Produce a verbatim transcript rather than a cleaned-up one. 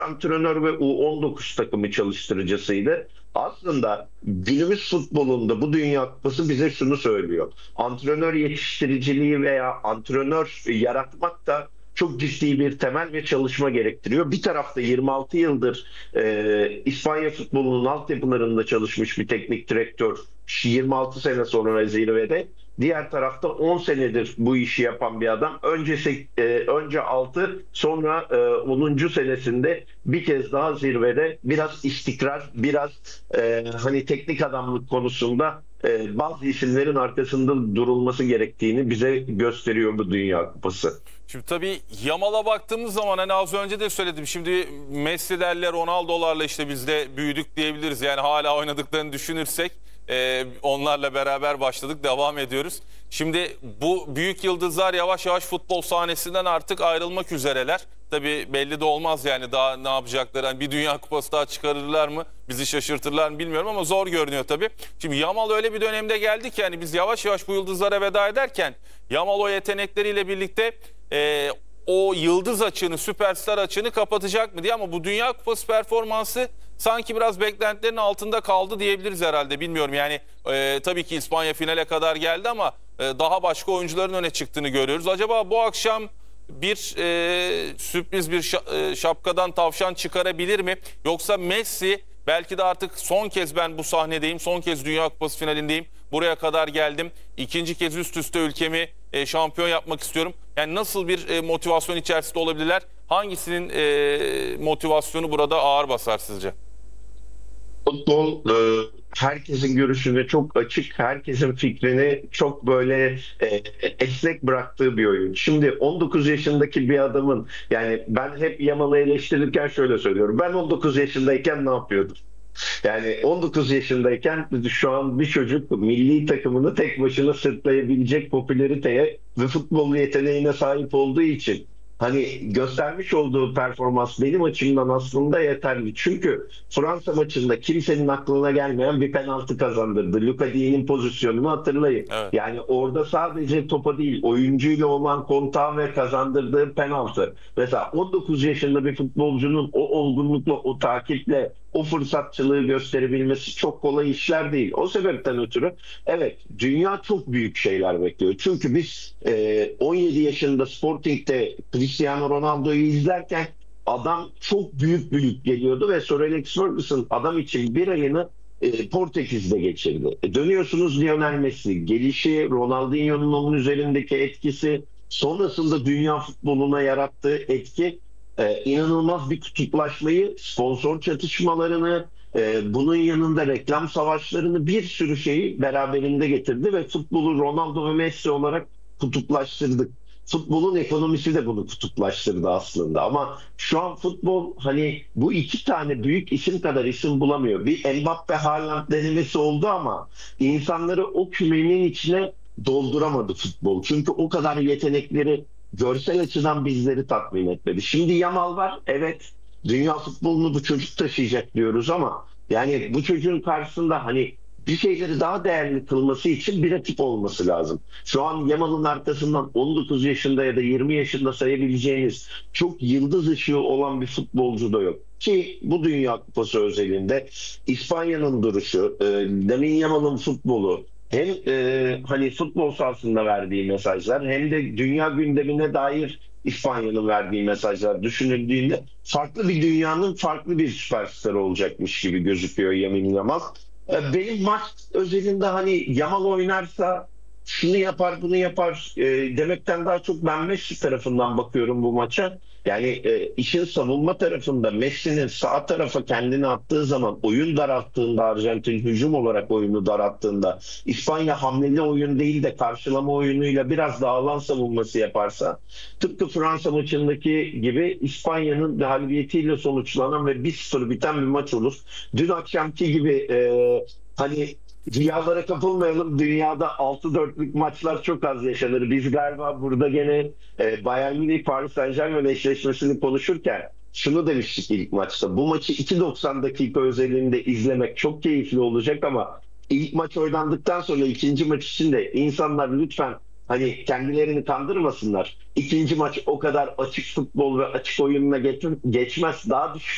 antrenör ve U on dokuz takımı çalıştırıcısıydı. Aslında günümüz futbolunda bu Dünya Kupası bize şunu söylüyor. Antrenör yetiştiriciliği veya antrenör yaratmak da çok ciddi bir temel ve çalışma gerektiriyor. Bir tarafta yirmi altı yıldır e, İspanya futbolunun altyapılarında çalışmış bir teknik direktör, yirmi altı sene sonra zirvede. Diğer tarafta on senedir bu işi yapan bir adam. Önce e, önce altı, sonra e, onuncu senesinde bir kez daha zirvede, biraz istikrar, biraz e, hani teknik adamlık konusunda e, bazı isimlerin arkasında durulması gerektiğini bize gösteriyor bu Dünya Kupası. Şimdi tabii Yamal'a baktığımız zaman hani az önce de söyledim. Şimdi Messi'lerle, Ronaldo'larla işte biz de büyüdük diyebiliriz. Yani hala oynadıklarını düşünürsek e, onlarla beraber başladık, devam ediyoruz. Şimdi bu büyük yıldızlar yavaş yavaş futbol sahnesinden artık ayrılmak üzereler. Tabii belli de olmaz yani daha ne yapacaklar. Yani bir Dünya Kupası daha çıkarırlar mı? Bizi şaşırtırlar mı bilmiyorum ama zor görünüyor tabii. Şimdi Yamal öyle bir dönemde geldi ki yani biz yavaş yavaş bu yıldızlara veda ederken Yamal o yetenekleriyle birlikte e, o yıldız açığını, süperstar açığını kapatacak mı diye, ama bu Dünya Kupası performansı sanki biraz beklentilerin altında kaldı diyebiliriz herhalde. Bilmiyorum yani e, tabii ki İspanya finale kadar geldi ama e, daha başka oyuncuların öne çıktığını görüyoruz. Acaba bu akşam bir e, sürpriz bir şa- e, şapkadan tavşan çıkarabilir mi? Yoksa Messi belki de artık son kez ben bu sahnedeyim, son kez Dünya Kupası finalindeyim, buraya kadar geldim, İkinci kez üst üste ülkemi e, şampiyon yapmak istiyorum. Yani nasıl bir e, motivasyon içerisinde olabilirler? Hangisinin e, motivasyonu burada ağır basar sizce? Futbol e, herkesin görüşüne çok açık, herkesin fikrini çok böyle e, esnek bıraktığı bir oyun. Şimdi on dokuz yaşındaki bir adamın, yani ben hep Yamal'ı eleştirirken şöyle söylüyorum. Ben on dokuz yaşındayken ne yapıyordum? Yani on dokuz yaşındayken şu an bir çocuk milli takımını tek başına sırtlayabilecek popülariteye ve futbol yeteneğine sahip olduğu için hani göstermiş olduğu performans benim açımdan aslında yeterli. Çünkü Fransa maçında kimsenin aklına gelmeyen bir penaltı kazandırdı. Luka Dié'nin pozisyonunu hatırlayın. Evet. Yani orada sadece topa değil, oyuncuyla olan kontağı ve kazandırdığı penaltı. Mesela on dokuz yaşında bir futbolcunun o olgunlukla, o takiple, o fırsatçılığı gösterebilmesi çok kolay işler değil. O sebepten ötürü evet, dünya çok büyük şeyler bekliyor. Çünkü biz e, on yedi yaşında Sporting'de Cristiano Ronaldo'yu izlerken adam çok büyük büyük geliyordu ve Sir Alex Ferguson adam için bir ayını e, Portekiz'de geçirdi. E, dönüyorsunuz Lionel Messi, gelişi, Ronaldinho'nun onun üzerindeki etkisi, sonrasında dünya futboluna yarattığı etki, e, inanılmaz bir kutuplaşmayı, sponsor çatışmalarını, e, bunun yanında reklam savaşlarını, bir sürü şeyi beraberinde getirdi ve futbolu Ronaldo ve Messi olarak kutuplaştırdık. Futbolun ekonomisi de bunu kutuplaştırdı aslında. Ama şu an futbol hani bu iki tane büyük isim kadar isim bulamıyor. Bir Mbappe Haaland denemesi oldu ama insanları o kümenin içine dolduramadı futbol. Çünkü o kadar yetenekleri görsel açıdan bizleri tatmin etmedi. Şimdi Yamal var. Evet, dünya futbolunu bu çocuk taşıyacak diyoruz ama yani bu çocuğun karşısında hani bir şeyleri daha değerli kılması için bir rakip olması lazım. Şu an Yamal'ın arkasından on dokuz yaşında ya da yirmi yaşında sayabileceğiniz çok yıldız ışığı olan bir futbolcu da yok. Ki bu Dünya Kupası özelinde İspanya'nın duruşu, e, Lamine Yamal'ın futbolu, hem e, hani futbol sahasında verdiği mesajlar hem de dünya gündemine dair İspanya'nın verdiği mesajlar düşünüldüğünde farklı bir dünyanın farklı bir süperstarı olacakmış gibi gözüküyor Lamine Yamal. E, Benim maç özelinde hani Yamal oynarsa şunu yapar bunu yapar e, demekten daha çok ben Messi tarafından bakıyorum bu maça. Yani e, işin savunma tarafında Messi'nin sağ tarafa kendini attığı zaman, oyun daralttığında, Arjantin hücum olarak oyunu daralttığında, İspanya hamleli oyun değil de karşılama oyunuyla biraz daha alan savunması yaparsa, tıpkı Fransa maçındaki gibi İspanya'nın galibiyetiyle sonuçlanan ve bir sıfır biten bir maç olur. Dün akşamki gibi e, hani rüyalara kapılmayalım. Dünyada altı dörtlük maçlar çok az yaşanır. Biz galiba burada gene e, Bayern Münih Paris Saint-Germain eşleşmesini konuşurken şunu demiştik ilk maçta. Bu maçı iki doksan dakika özelinde izlemek çok keyifli olacak ama ilk maç oynandıktan sonra ikinci maç için de insanlar lütfen hani kendilerini kandırmasınlar. İkinci maç o kadar açık futbol ve açık oyununa geç- geçmez. Daha düşük